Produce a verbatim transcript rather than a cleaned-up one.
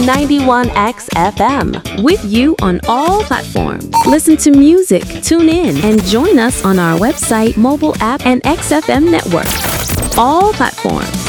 ninety-one X F M, with you on all platforms. Listen to music, tune in, and join us on our website, mobile app, and X F M network. All platforms.